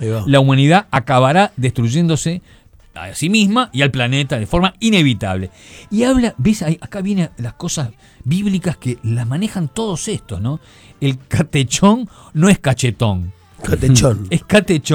la humanidad acabará destruyéndose a sí misma y al planeta de forma inevitable. Y habla, ves, acá vienen las cosas bíblicas que las manejan todos estos, ¿no? El catechón no es cachetón. Catechón. Es catechón.